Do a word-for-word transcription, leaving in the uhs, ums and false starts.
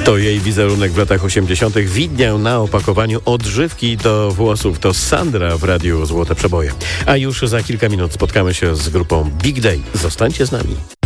To jej wizerunek w latach osiemdziesiątych widniał na opakowaniu odżywki do włosów. To Sandra w Radiu Złote Przeboje. A już za kilka minut spotkamy się z grupą Big Day. Zostańcie z nami.